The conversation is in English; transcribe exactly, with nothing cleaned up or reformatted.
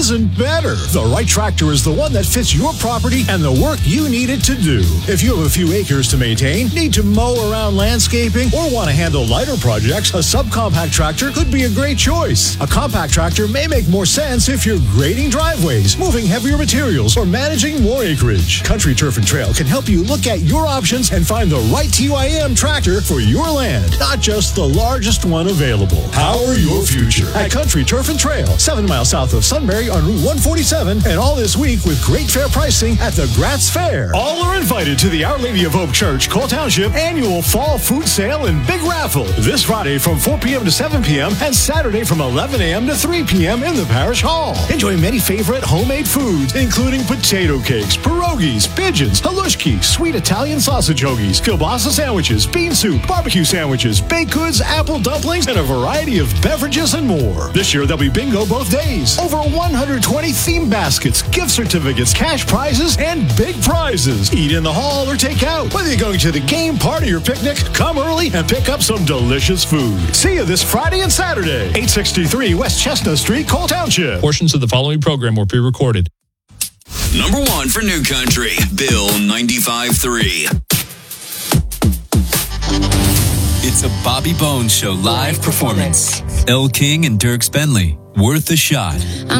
isn't better. The right tractor is the one that fits your property and the work you need it to do. If you have a few acres to maintain, need to mow around landscaping, or want to handle lighter projects, a subcompact tractor could be a great choice. A compact tractor may make more sense if you're grading driveways, moving heavier materials, or managing more acreage. Country Turf and Trail can help you look at your options and find the right T Y M tractor for your land, not just the largest one available. Power your future at Country Turf and Trail, seven miles south of Sunbury on Route one forty-seven, and all this week with great fair pricing at the Gratz Fair. All are invited to the Our Lady of Hope Church, Cole Township annual fall food sale and big raffle this Friday from four p.m. to seven p.m. and Saturday from eleven a.m. to three p.m. in the Parish Hall. Enjoy many favorite homemade foods, including potato cakes, pierogies, pigeons, halushki, sweet Italian sausage hoagies, kielbasa sandwiches, bean soup, barbecue sandwiches, baked goods, apple dumplings, and a variety of beverages and more. This year there'll be bingo both days. Over one hundred twenty theme baskets, gift certificates, cash prizes, and big prizes. Eat in the hall or take out. Whether you're going to the game, party, or picnic, come early and pick up some delicious food. See you this Friday and Saturday. eight sixty-three West Chestnut Street, Cole Township. Portions of the following program were pre-recorded. Number one for New Country, Bill ninety-five point three. It's a Bobby Bones Show live performance. Elle King and Dierks Bentley, Worth a Shot.